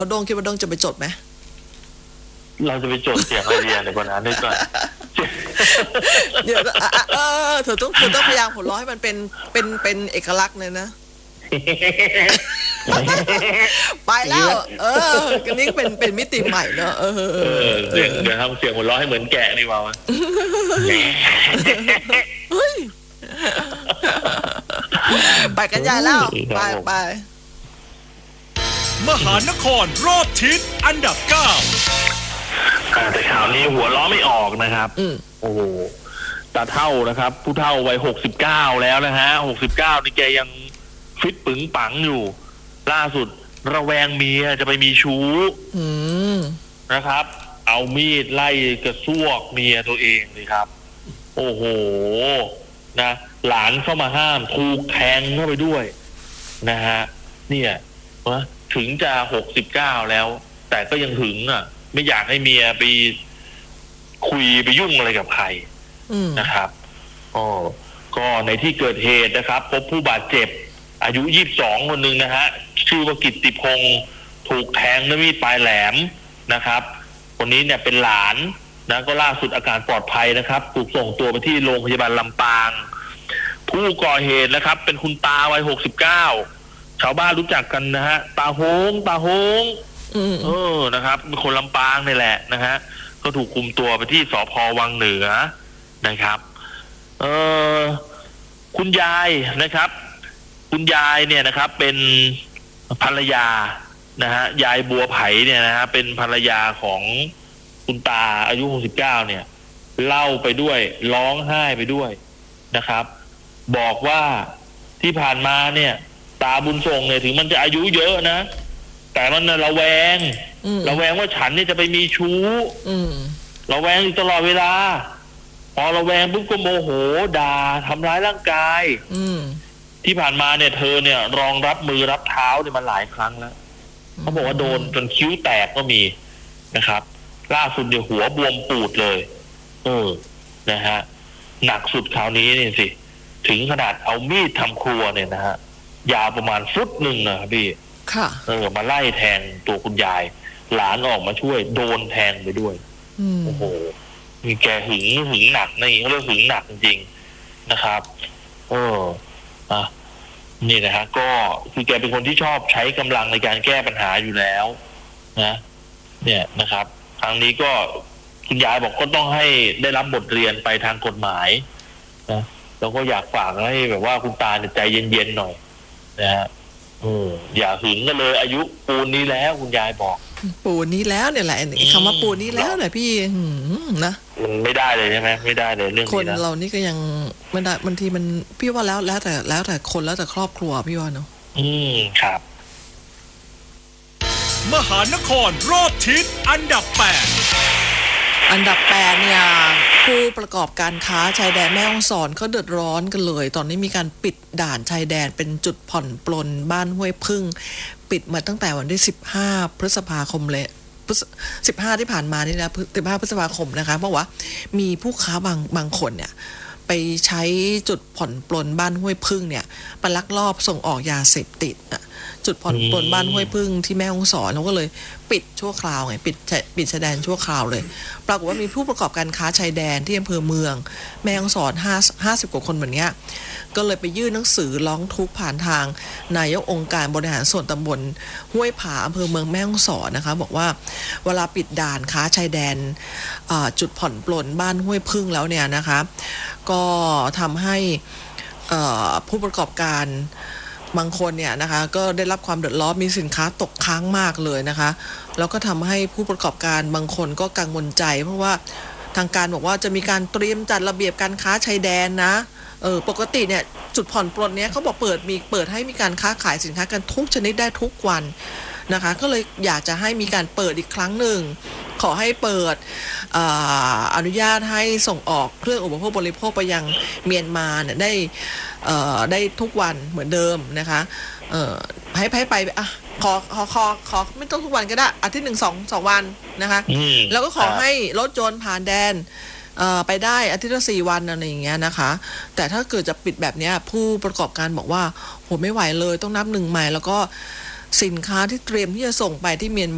โดงคิดว่าโดงจะไปจดไหมเราจะไปจดเสียงอะไรเรียนในคนนั้นด้วยก่อนเดี๋ยวเธอต้องพยายามหัวเราะให้มันเป็นเอกลักษณ์เลยนะไปแล้วกันนี้เป็นมิติใหม่เนอะเดี๋ยวทำเสียงหัวเราะให้เหมือนแกะดีกว่าไปกันใหญ่แล้วไปมหานครรอบทิศอันดับ 9 แต่ข่าวนี้หัวล้อไม่ออกนะครับโอ้โหตาเท่านะครับผู้เท่าวัย69แล้วนะฮะ69นี่แกยังฟิตปึงปังอยู่ล่าสุดระแวงเมียจะไปมีชู้นะครับเอามีดไล่กระซวกเมียตัวเองเลยครับโอ้โหนะหลานเข้ามาห้ามถูกแทงเข้าไปด้วยนะฮะเนี่ยถึงจะ69แล้วแต่ก็ยังหึงไม่อยากให้เมียไปคุยไปยุ่งอะไรกับใครนะครับก็ในที่เกิดเหตุนะครับพบผู้บาดเจ็บอายุ22คนหนึ่งนะฮะชื่อว่ากิตติพงศ์ถูกแทงด้วยมีดปลายแหลมนะครับคนนี้เนี่ยเป็นหลานนะก็ล่าสุดอาการปลอดภัยนะครับถูกส่งตัวไปที่โรงพยาบาลลำปางผู้ก่อเหตุนะครับเป็นคุณตาวัย69ชาวบ้านรู้จักกันนะฮะตาโฮงนะครับเป็นคนลำปางนี่แหละนะฮะก็ถูกคุมตัวไปที่สภ.วังเหนือนะครับคุณยายนะครับคุณยายเนี่ยนะครับเป็นภรรยานะฮะยายบัวไผ่เนี่ยนะฮะเป็นภรรยาของคุณตาอายุ69เนี่ยเล่าไปด้วยร้องไห้ไปด้วยนะครับบอกว่าที่ผ่านมาเนี่ยตาบุญส่งเนี่ยถึงมันจะอายุเยอะนะแต่มันระแวงว่าฉันเนี่ยจะไปมีชู้ระแวงอยู่ตลอดเวลาพอระแวงปุ๊บก็โมโหด่าทำร้ายร่างกายที่ผ่านมาเนี่ยเธอเนี่ยรองรับมือรับเท้าเนี่ยมาหลายครั้งแล้วเขาบอกว่าโดนจนคิ้วแตกก็มีนะครับล่าสุดเนี่ยหัวบวมปูดเลยนะฮะหนักสุดคราวนี้เนี่ยสิถึงขนาดเอามีดทำครัวเนี่ยนะฮะยาวประมาณฟุตหนึ่งนะครับพี่มาไล่แทงตัวคุณยายหลานออกมาช่วยโดนแทงไปด้วยโอ้โหมีแกหึงหนักนี่เขาเรียกหึงหนักจริงๆนะครับนี่นะฮะก็คือแกเป็นคนที่ชอบใช้กำลังในการแก้ปัญหาอยู่แล้วนะเนี่ยนะครับครั้งนี้ก็คุณยายบอกก็ต้องให้ได้รับบทเรียนไปทางกฎหมายนะแล้วก็อยากฝากให้แบบว่าคุณตาเนี่ยใจเย็นๆหน่อยนะฮะอย่าหึงกันเลยอายุปูนนี้แล้วคุณยายบอกปูนนี้แล้วเนี่ยแหละคำว่าปูนนี้แล้วเนี่ยพี่นะมันไม่ได้เลยใช่ไหมไม่ได้เลยเรื่องนี้คนเรานี่ก็ยังไม่ได้บางทีมันพี่ว่าแล้วแต่คนแล้วแต่ครอบครัวพี่ว่าเนาะครับมหานครรอบทิศอันดับ 8 เนี่ยผู้ประกอบการค้าชายแดนแม่ฮ่องสอนเขาเดือดร้อนกันเลยตอนนี้มีการปิดด่านชายแดนเป็นจุดผ่อนปลนบ้านห้วยพึ่งปิดมาตั้งแต่วันที่15พฤษภาคมเลย15ที่ผ่านมานี่นะ15พฤษภาคมนะคะเพราะว่ามีผู้ค้าบางคนเนี่ยไปใช้จุดผ่อนปลนบ้านห้วยพึ่งเนี่ยไปลักลอบส่งออกยาเสพติดจุดผ่อนปลนบ้านห้วยพึ่งที่แม่ฮ่องสอนเราก็เลยปิดชั่วคราวไงปิดชายแดนชั่วคราวเลยปรากฏว่ามีผู้ประกอบการค้าชายแดนที่อำเภอเมืองแม่ฮ่องสอน50กว่าคนแบบนี้ก็เลยไปยื่นหนังสือร้องทุกข์ผ่านทางนายกองค์การบริหารส่วนตำบลห้วยผาอำเภอเมืองแม่ฮ่องสอนนะคะบอกว่าเวลาปิดด่านค้าชายแดนจุดผ่อนปลนบ้านห้วยพึ่งแล้วเนี่ยนะคะก็ทำให้ผู้ประกอบการบางคนเนี่ยนะคะก็ได้รับความเดือดร้อนมีสินค้าตกค้างมากเลยนะคะแล้วก็ทำให้ผู้ประกอบการบางคนก็กังวลใจเพราะว่าทางการบอกว่าจะมีการเตรียมจัดระเบียบการค้าชายแดนนะปกติเนี่ยจุดผ่อนปลนเนี้ยเขาบอกเปิดให้มีการค้าขายสินค้ากันทุกชนิดได้ทุกวันนะคะก็เลยอยากจะให้มีการเปิดอีกครั้งหนึ่งขอให้เปิดอนุญาตให้ส่งออกเครื่องอุปโภคบริโภคไปยังเมียนมาเนี่ยได้ทุกวันเหมือนเดิมนะคะให้ไปขอไม่ต้องทุกวันก็ได้อาทิตย์1-2 วันนะคะแล้วก็ขอให้รถยนต์ผ่านแดนไปได้อาทิตย์ละ4 วันอะไรอย่างเงี้ยนะคะแต่ถ้าเกิดจะปิดแบบนี้ผู้ประกอบการบอกว่าโหไม่ไหวเลยต้องนับหนึ่งใหม่แล้วก็สินค้าที่เตรียมที่จะส่งไปที่เมียนมา